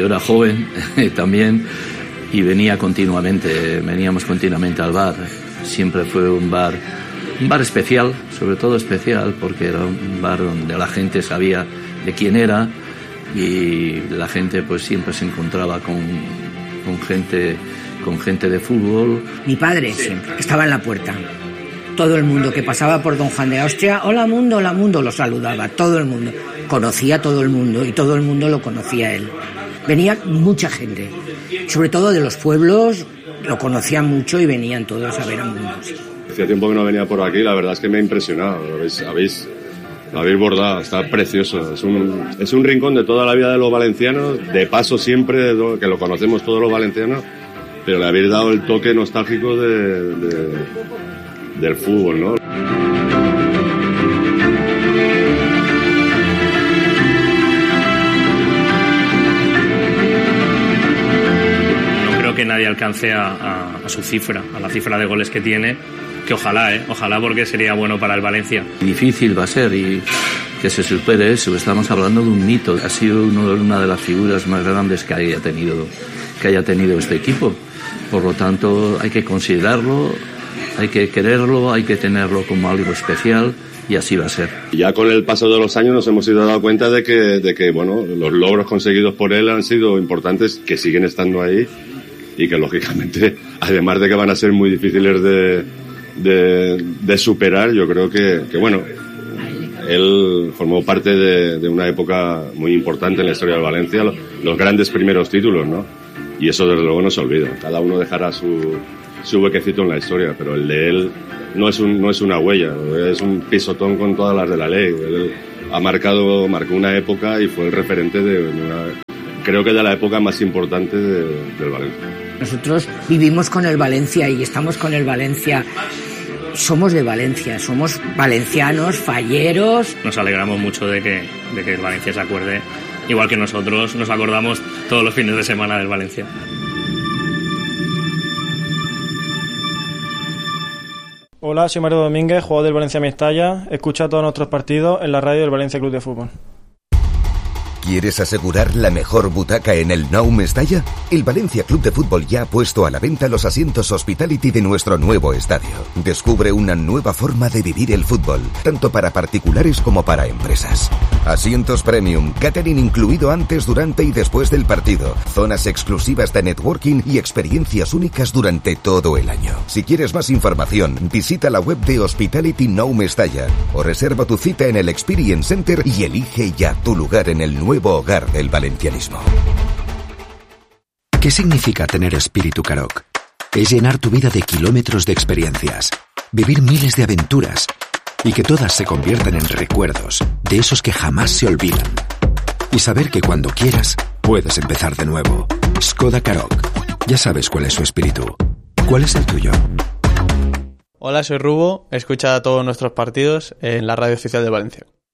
era joven también, y veníamos continuamente al bar. Siempre fue un bar especial, sobre todo especial, porque era un bar donde la gente sabía de quién era, y la gente pues siempre se encontraba con gente de fútbol. Mi padre siempre estaba en la puerta. Todo el mundo que pasaba por Don Juan de Austria, hola mundo, lo saludaba, todo el mundo. Conocía a todo el mundo y todo el mundo lo conocía a él. Venía mucha gente, sobre todo de los pueblos, lo conocían mucho y venían todos a ver a Mundos. Hacía tiempo que no venía por aquí, la verdad es que me ha impresionado, lo habéis bordado, está precioso. Es un rincón de toda la vida de los valencianos, de paso siempre, que lo conocemos todos los valencianos, pero le habéis dado el toque nostálgico del fútbol, ¿no? No creo que nadie alcance a su cifra, a la cifra de goles que tiene, que ojalá porque sería bueno para el Valencia. Difícil va a ser y que se supere eso. Estamos hablando de un mito. Ha sido una de las figuras más grandes que haya tenido este equipo. Por lo tanto, hay que considerarlo, hay que quererlo, hay que tenerlo como algo especial, y así va a ser. Ya con el paso de los años nos hemos ido dando cuenta de que bueno, los logros conseguidos por él han sido importantes, que siguen estando ahí, y que lógicamente, además de que van a ser muy difíciles de superar, yo creo que bueno, él formó parte de una época muy importante en la historia del Valencia, los grandes primeros títulos, ¿no? Y eso desde luego no se olvida. Cada uno dejará su huequecito en la historia, pero el de él no es una huella, es un pisotón con todas las de la ley. Él marcó una época y fue el referente creo que de la época más importante del Valencia. Nosotros vivimos con el Valencia y estamos con el Valencia. Somos de Valencia, somos valencianos, falleros. Nos alegramos mucho de que el Valencia se acuerde, igual que nosotros nos acordamos todos los fines de semana del Valencia. Hola, soy Mario Domínguez, jugador del Valencia Mestalla. Escucha todos nuestros partidos en la radio del Valencia Club de Fútbol. ¿Quieres asegurar la mejor butaca en el Nou Mestalla? El Valencia Club de Fútbol ya ha puesto a la venta los asientos Hospitality de nuestro nuevo estadio. Descubre una nueva forma de vivir el fútbol, tanto para particulares como para empresas. Asientos premium, catering incluido antes, durante y después del partido, zonas exclusivas de networking y experiencias únicas durante todo el año. Si quieres más información, visita la web de Hospitality Nou Mestalla o reserva tu cita en el Experience Center y elige ya tu lugar en el nuevo hogar del valencianismo. ¿Qué significa tener espíritu Karoq? Es llenar tu vida de kilómetros de experiencias, vivir miles de aventuras y que todas se conviertan en recuerdos, de esos que jamás se olvidan. Y saber que cuando quieras, puedes empezar de nuevo. Skoda Karoq. Ya sabes cuál es su espíritu. ¿Cuál es el tuyo? Hola, soy Rubo. Escucha todos nuestros partidos en la radio oficial de Valencia.